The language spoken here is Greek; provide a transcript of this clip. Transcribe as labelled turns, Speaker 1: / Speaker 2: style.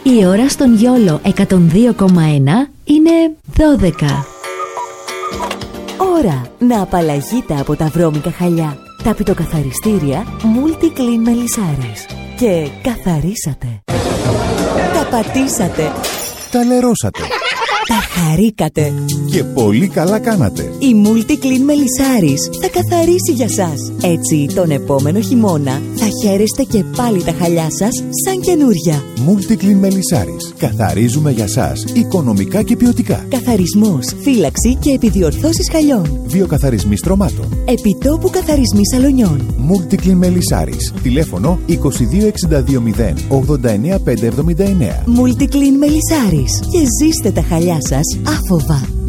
Speaker 1: Η ώρα στον Γιόλο 102,1 είναι 12.
Speaker 2: Ώρα να απαλλαγείτε από τα βρώμικα χαλιά. Τα πιτοκαθαριστήρια Multi Clean Μελισσάρες. Και καθαρίσατε. Τα πατήσατε.
Speaker 3: Τα λερώσατε.
Speaker 2: Τα χαρήκατε.
Speaker 3: Και πολύ καλά κάνατε.
Speaker 2: Η Multi Clean Μελισσάρης θα καθαρίσει για σας. Έτσι τον επόμενο χειμώνα θα χαίρεστε και πάλι τα χαλιά σας σαν καινούρια.
Speaker 3: Multi Clean Μελισσάρης. Καθαρίζουμε για σας οικονομικά και ποιοτικά.
Speaker 2: Καθαρισμός, φύλαξη και επιδιορθώσεις χαλιών.
Speaker 3: Βιοκαθαρισμοί στρωμάτων.
Speaker 2: Επιτόπου καθαρισμοί σαλονιών.
Speaker 3: Multi Clean Μελισσάρης. Τηλέφωνο 2262 089 579.
Speaker 2: Multi Clean Μελισσάρης. Και ζήστε τα χαλιά σας άφοβα.